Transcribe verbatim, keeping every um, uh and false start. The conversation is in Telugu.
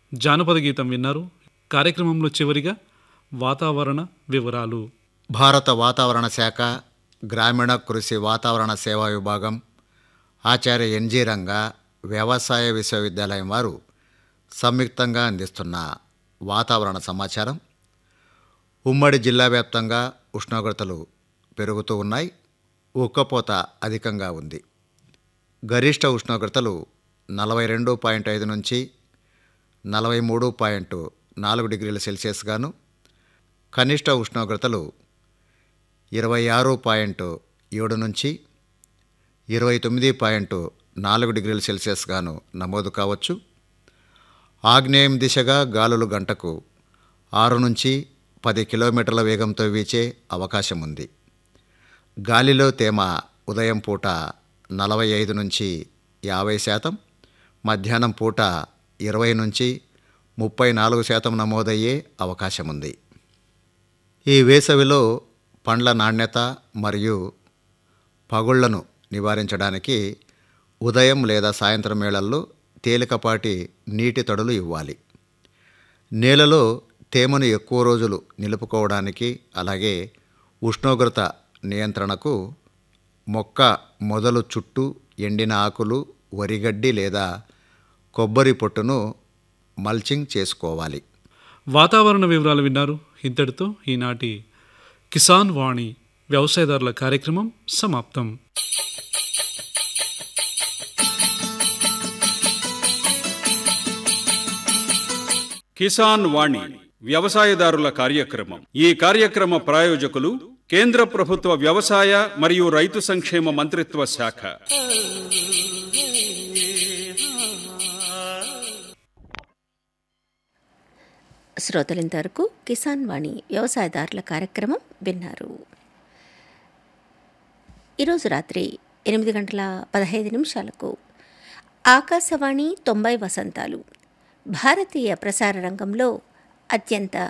జానపద గీతం విన్నారు. కార్యక్రమంలో చివరిగా వాతావరణ వివరాలు. భారత వాతావరణ శాఖ, గ్రామీణ కృషి వాతావరణ సేవా విభాగం, ఆచార్య ఎన్జి రంగా వ్యవసాయ విశ్వవిద్యాలయం వారు సంయుక్తంగా అందిస్తున్న వాతావరణ సమాచారం. ఉమ్మడి జిల్లా వ్యాప్తంగా ఉష్ణోగ్రతలు పెరుగుతూ ఉన్నాయి. ఉక్కపోత అధికంగా ఉంది. గరిష్ట ఉష్ణోగ్రతలు నలభై రెండు పాయింట్ ఐదు నుంచి నలభై మూడు పాయింట్ నాలుగు డిగ్రీల సెల్సియస్ గాను, కనిష్ట ఉష్ణోగ్రతలు ఇరవై ఆరు పాయింట్ ఏడు నుంచి ఇరవై తొమ్మిది పాయింట్ నాలుగు డిగ్రీల సెల్సియస్ గాను నమోదు కావచ్చు. ఆగ్నేయం దిశగా గాలులు గంటకు ఆరు నుంచి పది కిలోమీటర్ల వేగంతో వీచే అవకాశం ఉంది. గాలిలో తేమ ఉదయం పూట నలభై ఐదు నుంచి యాభై శాతం, మధ్యాహ్నం పూట ఇరవై నుంచి ముప్పై నాలుగు శాతం నమోదయ్యే అవకాశం ఉంది. ఈ వేసవిలో పండ్ల నాణ్యత మరియు పగుళ్లను నివారించడానికి ఉదయం లేదా సాయంత్రం వేళల్లో తేలికపాటి నీటి తడులు ఇవ్వాలి. నేలలో తేమను ఎక్కువ రోజులు నిలుపుకోవడానికి, అలాగే ఉష్ణోగ్రత నియంత్రణకు మొక్క మొదలు చుట్టూ ఎండిన ఆకులు, వరిగడ్డి లేదా కొబ్బరి పొట్టును మల్చింగ్ చేసుకోవాలి. వాతావరణ వివరాలు విన్నారు. ఇంతటితో ఈనాటి కిసాన్ వాణి వ్యవసాయదారుల కార్యక్రమం సమాప్తం. కిసాన్ వాణి వ్యవసాయదారుల కార్యక్రమం. ఈ కార్యక్రమ ప్రాయోజకులు కేంద్ర ప్రభుత్వ వ్యవసాయ మరియు రైతు సంక్షేమ మంత్రిత్వ శాఖ. శ్రోతలింతవరకు కిసాన్ వాణి వ్యవసాయదారుల కార్యక్రమం విన్నారు. ఈరోజు రాత్రి ఎనిమిది గంటల పదహైదు నిమిషాలకు ఆకాశవాణి తొంభై వసంతాలు భారతీయ ప్రసార రంగంలో అత్యంత